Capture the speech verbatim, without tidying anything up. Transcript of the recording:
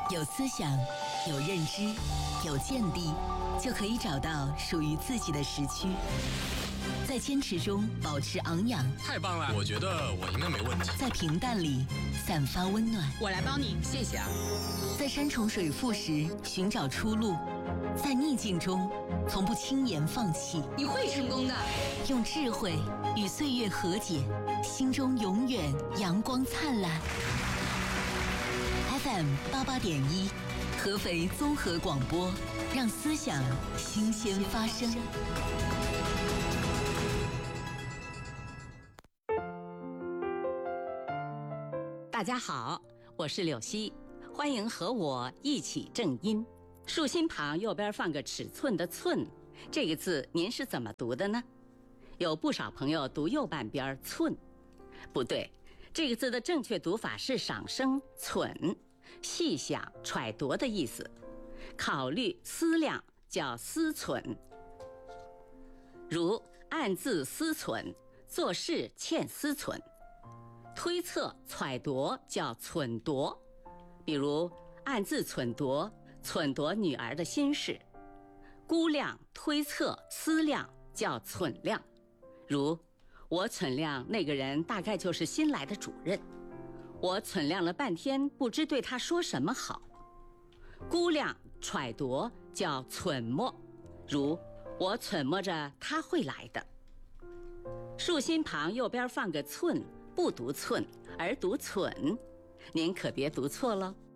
有思想，有认知，有见地，就可以找到属于自己的时区。在坚持中保持昂扬， 太棒了！我觉得我应该没问题。 在平淡里散发温暖， 我来帮你，谢谢啊。 在山重水复时寻找出路，在逆境中从不轻言放弃。 你会成功的。 用智慧与岁月和解，心中永远阳光灿烂。F M 八八点一，合肥综合广播，让思想新鲜发生。 大家好，我是柳溪，欢迎和我一起正音。竖心旁右边放个尺寸的寸，这个字您是怎么读的呢？有不少朋友读右半边寸，不对，这个字的正确读法是赏声忖，细想揣度的意思，考虑思量叫思忖。如暗自思忖，做事欠思忖。推测揣度叫忖度，比如暗自忖度，忖度女儿的心事；估量、推测、思量叫忖量。如我忖量那个人大概就是新来的主任，我忖量了半天，不知对他说什么好。估量、揣度叫忖摸，如我忖摸着他会来的。竖心旁右边放个寸，不读寸而读忖，您可别读错了。